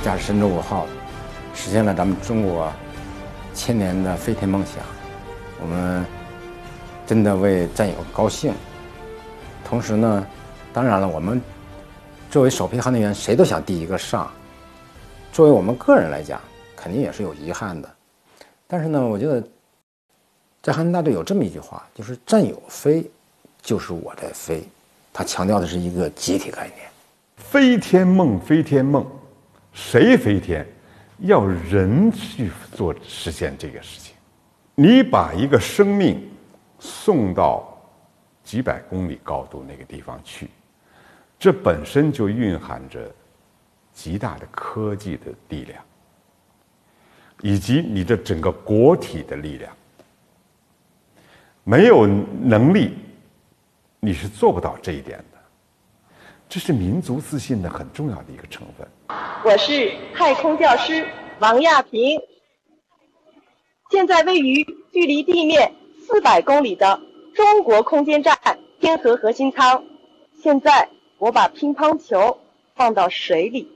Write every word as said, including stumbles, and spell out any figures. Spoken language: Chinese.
驾驶神舟五号，实现了咱们中国千年的飞天梦想。我们真的为战友高兴。同时呢，当然了，我们作为首批航天员，谁都想第一个上。作为我们个人来讲，肯定也是有遗憾的。但是呢，我觉得在航天大队有这么一句话，就是战友飞，就是我在飞。他强调的是一个集体概念。 飞天梦，飞天梦，谁飞天？要人去做实现这个事情。你把一个生命送到几百公里高度那个地方去，这本身就蕴含着极大的科技的力量，以及你的整个国体的力量。没有能力，你是做不到这一点的。这是民族自信的很重要的一个成分。 我是太空教师王亚平，现在位于距离地面四百公里的中国空间站天河核心舱。现在我把乒乓球放到水里，